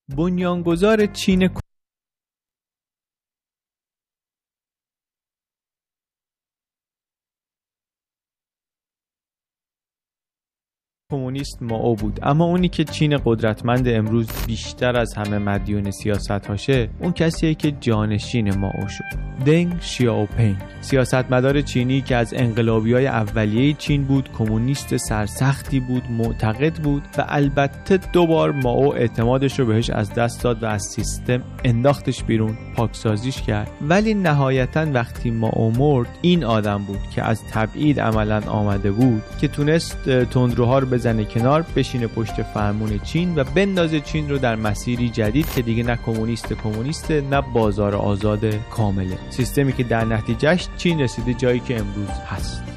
بنیانگذار چین کمونیست مائو بود، اما اونی که چین قدرتمند امروز بیشتر از همه مدیون سیاست‌هاشه اون کسیه که جانشین مائو شد، دنگ شیائوپینگ، سیاستمدار چینی که از انقلابیای اولیه چین بود، کمونیست سرسختی بود، معتقد بود و البته 2 بار مائو اعتمادش رو بهش از دست داد و از سیستم انداختش بیرون، پاکسازیش کرد. ولی نهایتاً وقتی مائو مرد، این آدم بود که از تبعید عملاً آمده بود که تونست تندروها رو بزنه کنار، بشینه پشت فرمون چین و بندازه چین رو در مسیری جدید که دیگه نه کمونیسته نه بازار آزاد کامله، سیستمی که در نتیجهش چین رسیده جایی که امروز هست.